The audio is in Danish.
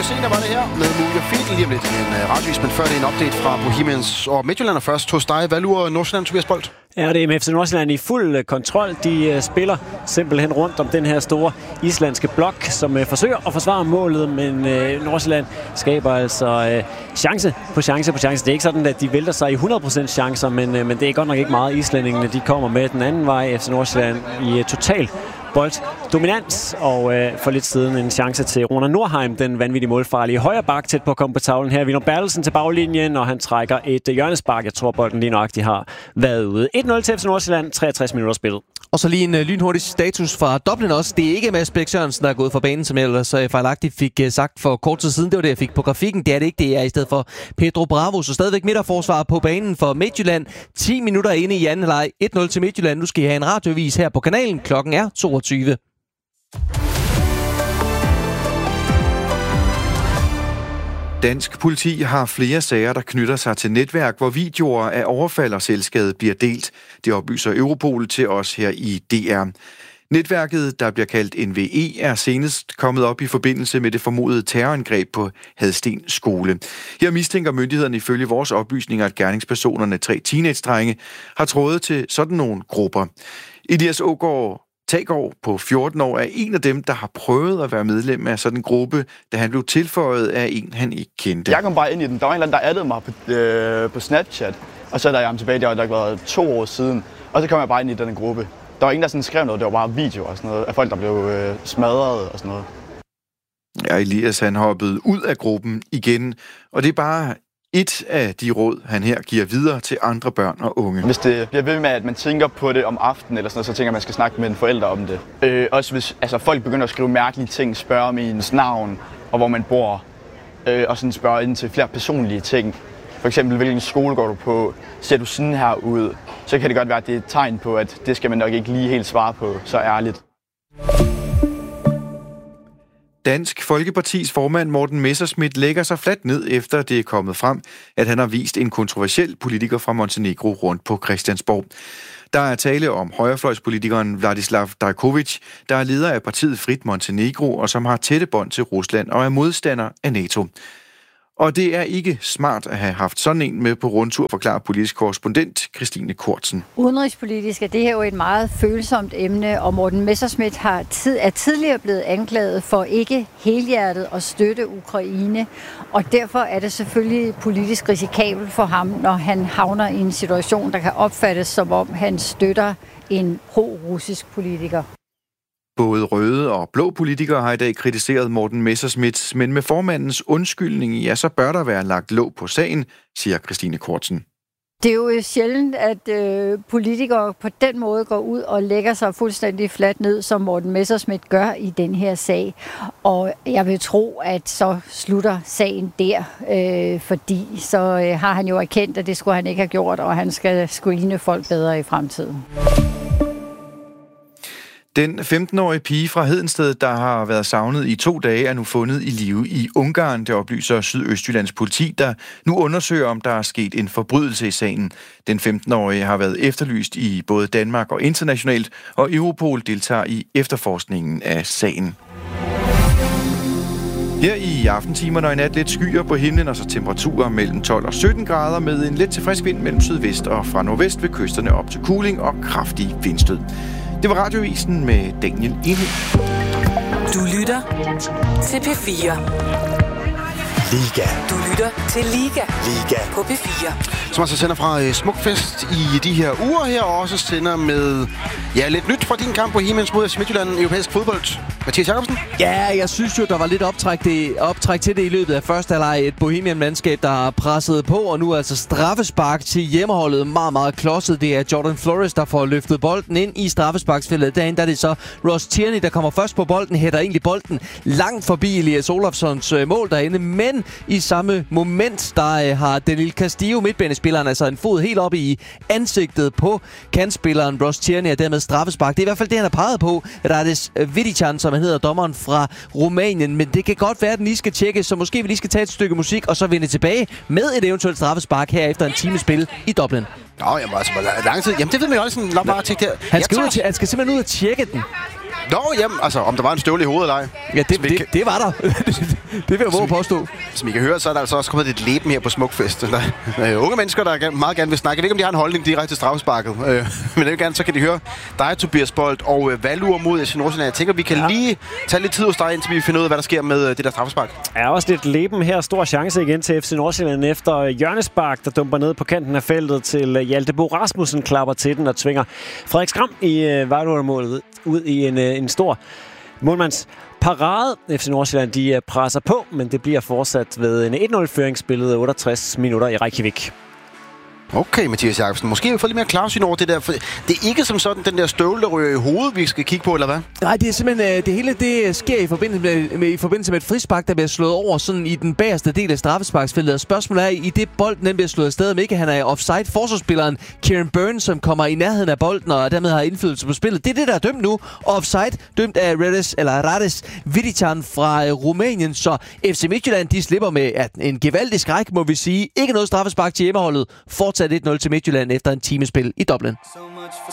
Senior var det her med Move Your Feet lige om lidt. En radiovis, men før det er en update fra Bohemians og Midtjylland. Og først hos dig. Hvad lurer Nordsjælland, Tobias Bolt? Ja, det er med FC Nordsjælland i fuld kontrol. De spiller simpelthen rundt om den her store islandske blok, som forsøger at forsvare målet, men Nordsjælland skaber altså chance på chance på chance. Det er ikke sådan, at de vælter sig i 100% chancer, men det er godt nok ikke meget. Islændingene, de kommer med den anden vej. FC Nordsjælland i total bolddominans, og for lidt siden en chance til Rona Nordheim, den vanvittige målfarlige højre bak, tæt på at komme på tavlen her. Willum Bertelsen til baglinjen, og han trækker et hjørnespark. Jeg tror, bolden lige nok, de har været ude. 1-0 til FC Nordsjælland, 63 minutter spillet. Og så lige en lynhurtig status fra Dublin også. Det er ikke Mads Bæk Sørensen, der er gået fra banen, som jeg ellers fejlagtigt fik sagt for kort tid siden. Det var det, jeg fik på grafikken. Det er det ikke. Det er i stedet for Pedro Bravo. Så stadigvæk midterforsvar på banen for Midtjylland. 10 minutter inde i anden halvleg. 1-0 til Midtjylland. Nu skal I have en radiovis her på kanalen. Klokken er 22. Dansk politi har flere sager, der knytter sig til netværk, hvor videoer af overfald og selvskade bliver delt. Det oplyser Europol til os her i DR. Netværket, der bliver kaldt NVE, er senest kommet op i forbindelse med det formodede terrorangreb på Hadsten skole. Her mistænker myndighederne ifølge vores oplysninger, at gerningspersonerne, 3 teenage-drenge, har trådet til sådan nogle grupper. Elias Aagaard Taggaard på 14 år er en af dem, der har prøvet at være medlem af sådan en gruppe, da han blev tilføjet af en, han ikke kendte. Jeg kom bare ind i den. Der var en eller anden, der addede mig på Snapchat, og så er jeg ham tilbage, det har været 2 år siden, og så kom jeg bare ind i den gruppe. Der var ingen, der sådan skrev noget, det var bare videoer og sådan noget, af folk, der blev smadret og sådan noget. Ja, Elias han hoppede ud af gruppen igen, og det er bare et af de råd, han her giver videre til andre børn og unge. Hvis det bliver ved med, at man tænker på det om aftenen eller sådan noget, så tænker man, at man skal snakke med en forælder om det. Også hvis folk begynder at skrive mærkelige ting, spørge om ens navn og hvor man bor, og sådan spørge ind til flere personlige ting. For eksempel, hvilken skole går du på? Ser du sådan her ud? Så kan det godt være, at det er et tegn på, at det skal man nok ikke lige helt svare på så ærligt. Dansk Folkepartis formand Morten Messerschmidt lægger sig fladt ned, efter det er kommet frem, at han har vist en kontroversiel politiker fra Montenegro rundt på Christiansborg. Der er tale om højrefløjspolitikeren Vladislav Dajkovic, der er leder af partiet Frit Montenegro, og som har tætte bånd til Rusland og er modstander af NATO. Og det er ikke smart at have haft sådan en med på rundtur, forklarer politisk korrespondent Christine Kortsen. Udenrigspolitisk er det her jo et meget følsomt emne, og Morten Messerschmidt er tidligere blevet anklaget for ikke helhjertet at støtte Ukraine. Og derfor er det selvfølgelig politisk risikabelt for ham, når han havner i en situation, der kan opfattes som om han støtter en pro-russisk politiker. Både røde og blå politikere har i dag kritiseret Morten Messerschmidt, men med formandens undskyldning, ja, så bør der være lagt låg på sagen, siger Christine Kortsen. Det er jo sjældent, at politikere på den måde går ud og lægger sig fuldstændig fladt ned, som Morten Messerschmidt gør i den her sag. Og jeg vil tro, at så slutter sagen der, fordi så har han jo erkendt, at det skulle han ikke have gjort, og han skal screene folk bedre i fremtiden. Den 15-årige pige fra Hedensted, der har været savnet i 2 dage, er nu fundet i live i Ungarn. Det oplyser Sydøstjyllands politi, der nu undersøger, om der er sket en forbrydelse i sagen. Den 15-årige har været efterlyst i både Danmark og internationalt, og Europol deltager i efterforskningen af sagen. Her i aftentimerne og i nat lidt skyer på himlen, og så temperaturer mellem 12 og 17 grader med en let til frisk vind mellem sydvest og fra nordvest ved kysterne op til kuling og kraftig vindstød. Det var Radioavisen med Daniel Enhed. Du lytter til P4. Liga. Du lytter til Liga. Liga. På P4. Som altså sender fra Smukfest i de her uger her, og også sender med lidt nyt fra din kamp på Bohemians mod FC Midtjylland europæisk fodbold. Mathias Jacobsen? Ja, jeg synes jo, der var lidt optræk til det i løbet af første halvleg. Et Bohemian-mandskab, der har presset på, og nu altså straffespark til hjemmeholdet. Meget, meget klodset. Det er Jordan Flores, der får løftet bolden ind i straffesparksfeltet. Derinde der er det så Ross Tierney, der kommer først på bolden, hætter egentlig bolden langt forbi Elias Olofssons mål derinde. Men i samme moment, der har Danil Castillo, midtbanespilleren, altså en fod helt op i ansigtet på kantspilleren Ross Tierney, og dermed straffespark. Det er i hvert fald det, han har peget på. Der er det Vidichan, som han hedder, dommeren fra Rumænien. Men det kan godt være, at den lige skal tjekke, så måske vi lige skal tage et stykke musik, og så vende tilbage med et eventuelt straffespark her efter en times spil i Dublin. Jamen altså, lang tid. Jamen det ved man jo også sådan, bare tjekke der. Han skal simpelthen ud og tjekke den. Jamen, altså, om der var en støvle i hovedet eller ej. Ja, det var der. Det vil jeg våge påstå. Som I kan høre, så er der altså også kommet lidt leben her på Smukfest. Der er unge mennesker, der meget gerne vil snakke. Jeg ved ikke, om de har en holdning direkte til straffesparket. Men det gerne, så kan de høre dig, Tobias Bolt, og Valur mod FC Nordsjælland. Jeg tænker, vi kan lige tage lidt tid hos dig, indtil vi finder ud af, hvad der sker med det der straffespark. Er også lidt leben her. Stor chance igen til FC Nordsjælland efter hjørnespark, der dumper ned på kanten af feltet til Hjalte Bo Rasmussen, klapper til den og tvinger Frederik Skram i Valur-målet ud i en stor målmands parade. FC Nordsjælland, de presser på, men det bliver fortsat ved en 1-0-føring spillet 68 minutter i Reykjavik. Okay, Mathias Jakobsen. Måske vi får lidt mere klarsyn over det der. For det er ikke som sådan den der støvle, der ryger i hovedet, vi skal kigge på, eller hvad? Nej, det er simpelthen... Det hele det sker i forbindelse med et frispark, der bliver slået over sådan i den bagerste del af straffesparksfeltet. Og spørgsmålet er, i det bolden den bliver slået afsted, om ikke han er offside. Forsvarsspilleren Kieran Burns, som kommer i nærheden af bolden og dermed har indflydelse på spillet. Det er det, der er dømt nu. Offside, dømt af Rades Vidican fra Rumænien. Så FC Midtjylland, de slipper med en gevaldig skræk, må vi sige. Ikke noget straffespark til hjemmeholdet. Fortsat 1-0 til Midtjylland efter en timespil i Dublin.